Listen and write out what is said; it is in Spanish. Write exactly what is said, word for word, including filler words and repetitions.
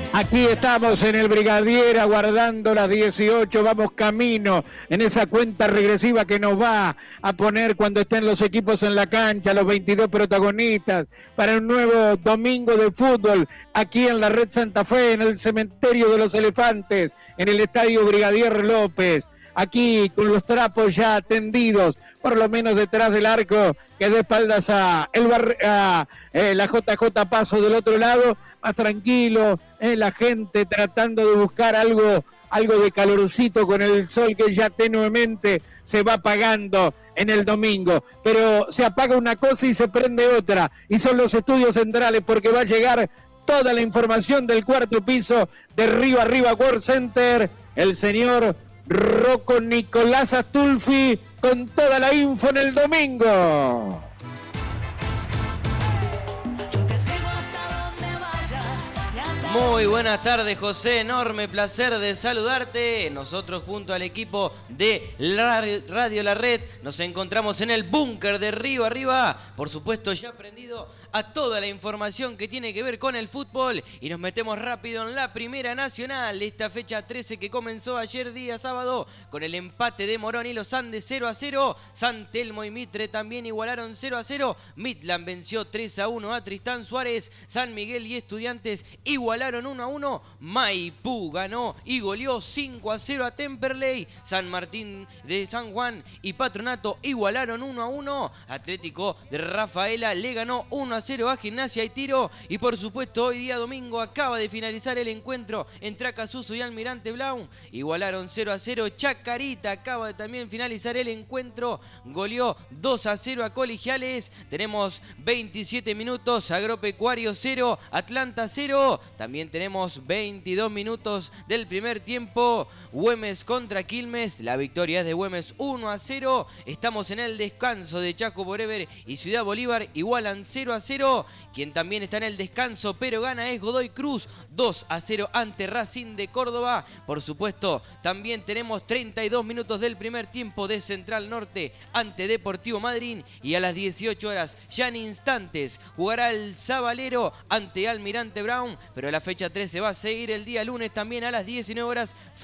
Aquí estamos en el Brigadier aguardando las dieciocho, vamos camino en esa cuenta regresiva que nos va a poner cuando estén los equipos en la cancha, los veintidós protagonistas, para un nuevo domingo de fútbol aquí en la Red Santa Fe, en el Cementerio de los Elefantes, en el Estadio Brigadier López, aquí con los trapos ya tendidos, por lo menos detrás del arco, que de espaldas a, el bar, a eh, la J J Paso del otro lado, más tranquilo, eh, la gente tratando de buscar algo, algo de calorcito con el sol que ya tenuemente se va apagando en el domingo, pero se apaga una cosa y se prende otra, y son los estudios centrales, porque va a llegar toda la información del cuarto piso de Río Arriba World Center, el señor Rocco Nicolás Astulfi, con toda la info en el domingo. Muy buenas tardes, José, enorme placer de saludarte. Nosotros junto al equipo de la Radio La Red nos encontramos en el búnker de Río Arriba, por supuesto ya aprendido a toda la información que tiene que ver con el fútbol, y nos metemos rápido en la Primera Nacional, esta fecha trece que comenzó ayer día sábado con el empate de Morón y los Andes cero a cero, San Telmo y Mitre también igualaron cero a cero, Midland venció tres a uno a Tristán Suárez, San Miguel y Estudiantes igualaron uno a uno, Maipú ganó y goleó cinco a cero a Temperley, San Martín de San Juan y Patronato igualaron uno a uno, Atlético de Rafaela le ganó uno a cero a Gimnasia y Tiro, y por supuesto hoy día domingo acaba de finalizar el encuentro entre Acasuso y Almirante Brown, igualaron cero a cero, Chacarita acaba de también finalizar el encuentro, goleó dos a cero a Colegiales, tenemos veintisiete minutos, Agropecuario cero, Atlanta cero, también tenemos veintidós minutos del primer tiempo, Güemes contra Quilmes, la victoria es de Güemes uno a cero, estamos en el descanso de Chaco Forever y Ciudad Bolívar igualan cero a cero, quien también está en el descanso pero gana es Godoy Cruz, dos a cero ante Racing de Córdoba, por supuesto también tenemos treinta y dos minutos del primer tiempo de Central Norte ante Deportivo Madryn, y a las dieciocho horas ya en instantes jugará el Sabalero ante Almirante Brown, pero la fecha trece va a seguir el día lunes también a las diecinueve horas.